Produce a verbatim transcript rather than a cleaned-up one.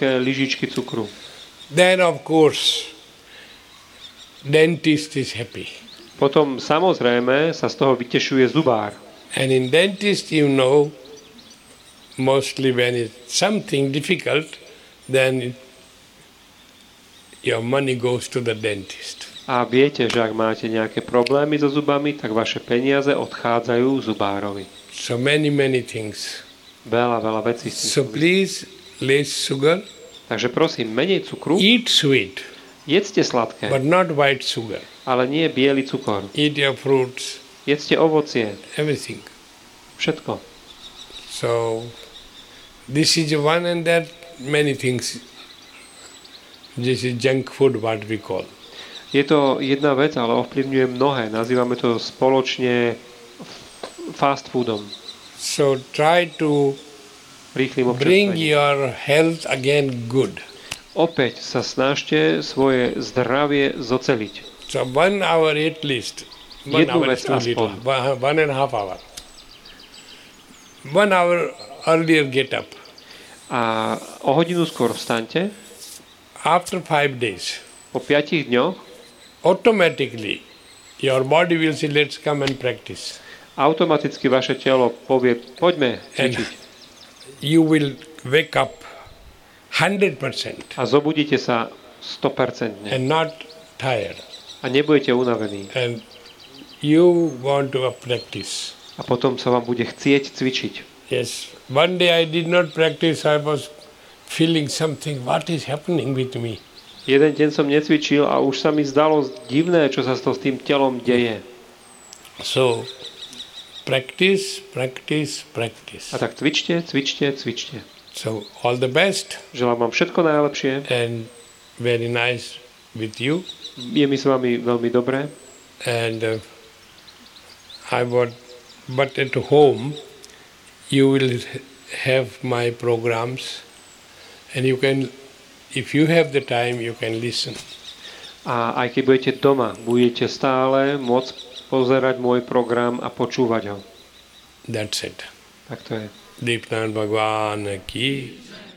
nejaké lyžičky cukru. Then of course, dentist is happy. Potom samozrejme sa z toho vytešuje zubár. And in dentist, you know, mostly when it's something difficult, then it, your money goes to the dentist. A viete, že ak máte nejaké problémy so zubami, tak vaše peniaze odchádzajú zubárovi. So many, many things. Veľa, veľa vecí. So please, less sugar. Takže prosím, menej cukru. Eat sweet. Jedzte sladké. But not white sugar. Ale nie biely cukor. Eat your fruits. Jedzte ovocie. Everything. Všetko. So, this is one, and there many things. This is junk food, what we call. Je to jedna vec, ale ovplyvňuje mnohé. Nazývame to spoločne fast foodom. So try to Rýchlym bring občerstvením. your health again good. Opäť sa snažte svoje zdravie zoceliť. So one hour at least. One Jednu hour vec is too little. aspoň. One one and a half hour. One hour earlier get up. A o hodinu skôr vstaňte. After five days, Po piatich dňoch automatically your body will say, let's come and practice. automaticky vaše telo povie, poďme And cvičiť. you will wake up one hundred percent A zobudíte sa sto percent and not tired. a nebudete unavení. And you want to practice. A potom sa vám bude chcieť cvičiť. Yes. One day I did not practice. I was feeling something. What is happening with me? Jeden deň som necvičil a už sa mi zdalo divné, čo sa s tým telom deje. So, practice, practice, practice. A tak cvičte, cvičte, cvičte. So, all the best Želám vám všetko najlepšie. and very nice with you. Je mi s vami veľmi dobré. And uh, I would, but at home, you will have my programs, and you can, if you have the time, you can listen. A aj keď budete doma, budete stále môcť pozerať môj program a počúvať ho. That's it. Tak to je. Deepnand Bhagwan ki